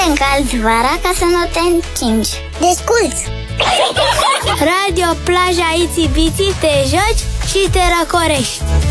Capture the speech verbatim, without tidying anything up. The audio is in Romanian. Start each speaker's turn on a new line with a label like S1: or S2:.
S1: încalzi vara ca să nu te încingi. Desculți!
S2: Radio Plaja Itsy Bitsy, te joci și te răcorești.